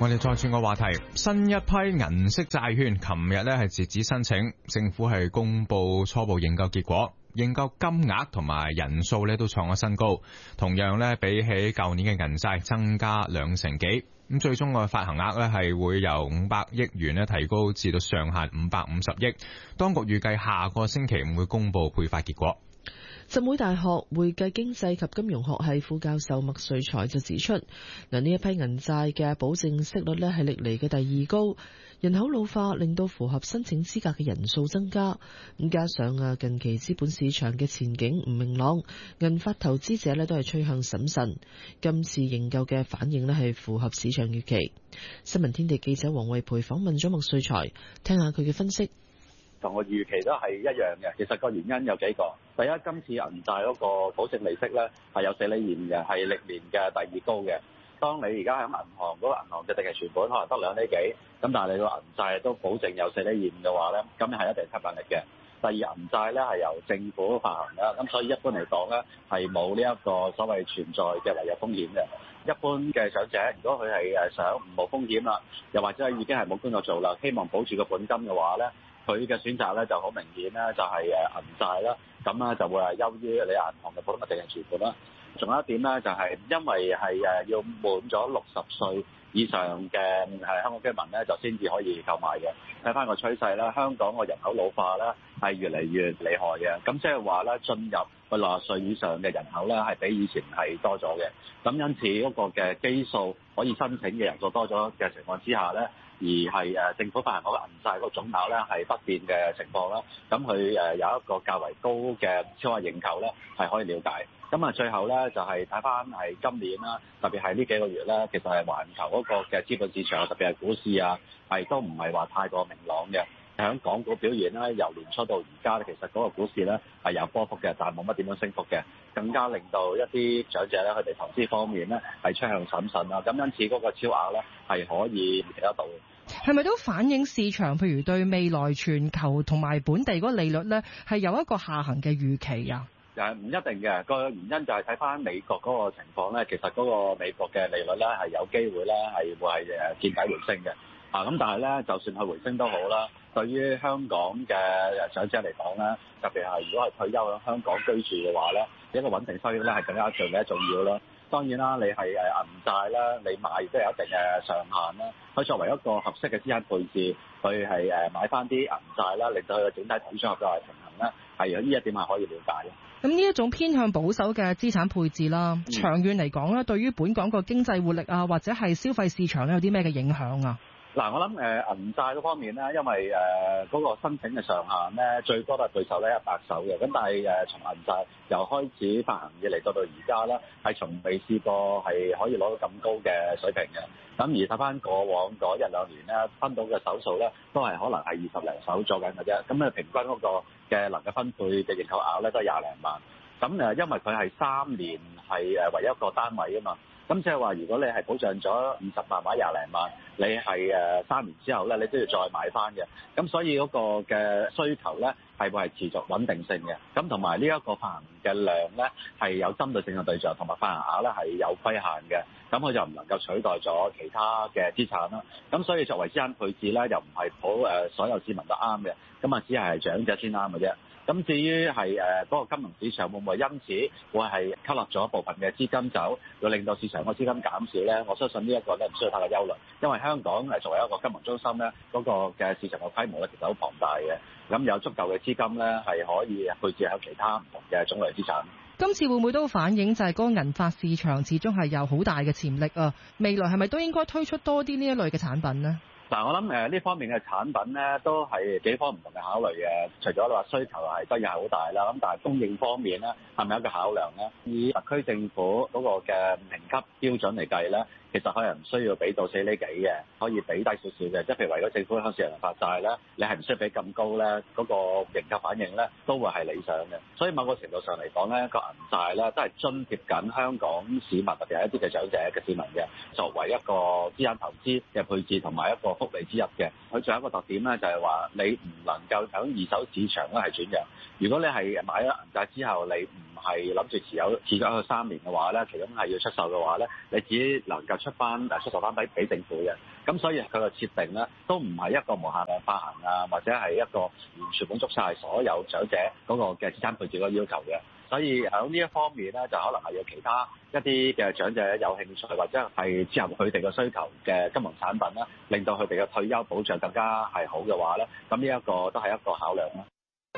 我哋再轉個話題，新一批銀色債券琴日咧係截止申請，政府係公布初步認購結果，認購金額同埋人數咧都創咗新高，同樣咧比起舊年嘅銀債增加2成幾。咁最終個發行額咧係會由500億元咧提高至到上限550億。當局預計下個星期五會公布配發結果。 浸會大學會計經濟及金融學系副教授麥瑞才就指出，呢一批銀債嘅保證息率咧係歷嚟嘅第2高，人口老化令到符合申請資格嘅人數增加，咁加上近期資本市場嘅前景唔明朗，銀發投資者咧都係趨向審慎。今次認購嘅反應咧係符合市場預期。新聞天地記者黃慧培訪問咗麥瑞才，聽下佢嘅分析。 同我預期都係一樣嘅，其實個原因有幾個。第一，今次銀債嗰個保證利息咧係有4厘2嘅，係歷年嘅第2高嘅。當你而家喺銀行嗰個銀行嘅定期存款可能得2厘幾，咁但係你個銀債都保證有4厘2嘅話咧，咁係一定吸引力嘅。第二，銀債咧係由政府發行啦，咁所以一般嚟講咧係冇呢一個所謂存在嘅違約風險嘅。一般嘅長者如果佢係想唔冇風險啦，又或者已經係冇工作做啦，希望保住個本金嘅話咧，佢嘅選擇咧就好明顯咧，就係銀債啦，咁咧就會係優於你銀行嘅普通嘅定期存款啦。仲有一點咧，就係因為係要滿咗60歲以上嘅香港居民咧，就先至可以購買嘅。睇翻個趨勢啦，香港個人口老化咧係越嚟越厲害嘅，咁即係話咧進入去60歲以上嘅人口咧係比以前係多咗嘅。咁因此嗰個嘅基數可以申請嘅人數多咗嘅情況之下咧，而係政府發行嗰個銀債嗰個總額咧係不變嘅情況啦，咁佢有一個較為高嘅超額認購咧係可以了解。咁最後咧就係睇翻係今年啦，特別係呢幾個月咧，其實係環球嗰個嘅資本市場，特別係股市啊，係都唔係話太過明朗嘅。喺港股表現咧，由年初到而家咧，其實嗰個股市咧係有波幅嘅，但係冇乜點樣升幅嘅，更加令到一啲長者咧，佢哋投資方面咧係趨向審慎啦。咁因此嗰個超額咧係可以預期得到嘅。 係咪都反映市場譬如對未來全球同埋本地嗰個利率咧係有一個下行嘅預期啊？ 唔一定嘅，個原因就係睇翻美國嗰個情況咧，其實嗰個美國嘅利率咧係有機會咧係會係見底回升嘅。咁但係咧，就算係回升都好啦，對於香港嘅長者嚟講咧，特別係如果係退休喺香港居住嘅話咧，一個穩定收益咧係更加重要啦。當然啦，你係銀債啦，你買亦都有一定嘅上限啦。佢作為一個合適嘅資產配置，佢係買翻啲銀債啦，令到佢嘅整體投資組合都係平衡啦。係有呢一點係可以了解嘅。 咁呢一種偏向保守嘅資產配置啦，長遠嚟講咧，對於本港個經濟活力啊，或者係消費市場咧，有啲咩嘅影響啊？ 嗱，我諗銀債嗰方面咧，因為嗰個申請嘅上限咧，最多都係對手咧100手嘅。咁但係從銀債由開始發行以嚟到而家咧，係從未試過係可以攞到咁高嘅水平嘅。咁而睇翻過往嗰1-2年咧，分到嘅手數咧，都係可能係20零手做緊嘅啫。咁平均嗰個嘅能夠分配嘅認購額咧，都係20零萬。咁因為佢係3年係唯一一個單位啊嘛。咁即係話，如果你係保障咗20萬或者20零萬，你係3年之後咧，你都要再買翻嘅。咁所以嗰個嘅需求咧係會係持續穩定性嘅。咁同埋呢一個發行嘅量咧係有針對性嘅對象，同埋發行額咧係有規限嘅。咁佢就唔能夠取代咗其他嘅資產啦。咁所以作為資產配置咧，又唔係好所有市民都啱嘅。咁只係長者先啱嘅啫。咁至於係嗰個金融市場會唔會因此會係吸納咗一部分嘅資金走，會令到市場個資金減少咧？我相信呢一個咧唔需要太過憂慮，因為香港作為一個金融中心咧，嗰個嘅市場嘅規模咧其實好龐大嘅，咁有足夠嘅資金咧係可以配置喺其他唔同嘅種類資產。 今次會唔會都反映就係嗰個銀發市場始終係有好大嘅潛力啊？未來係咪都應該推出多啲呢一類嘅產品呢？ 嗱，我諗呢方面嘅產品咧，都係幾方唔同嘅考慮嘅。除咗你話需求係當然係好大啦，咁但係供應方面咧，係咪一個考量咧？以特區政府嗰個嘅評級標準嚟計咧，其實可能唔需要俾到4厘幾嘅，可以俾低少少嘅。即係譬如為咗政府向市場發債咧，你係唔需要俾咁高咧，嗰個評級反應咧都會係理想嘅。所以某個程度上嚟講咧，個銀債咧都係津貼緊香港市民，特別係一啲嘅長者嘅市民嘅，作為一個資產投資嘅配置同埋一個福利之一嘅。佢仲有一個特點咧，就係話你唔能夠喺二手市場咧係轉讓。如果你係買咗銀債之後，你唔係諗住持有至少3年嘅話咧，其中係要出售嘅話咧，你只能夠出售翻俾政府嘅。咁所以佢個設定咧都唔係一個無限量發行啊，或者係一個完全滿足晒所有長者嗰個嘅資產配置嗰個要求嘅。所以喺呢一方面咧，就可能係有其他一啲嘅長者有興趣或者係切合佢哋嘅需求嘅金融產品啦，令到佢哋嘅退休保障更加係好嘅話咧，咁呢一個都係一個考量啦。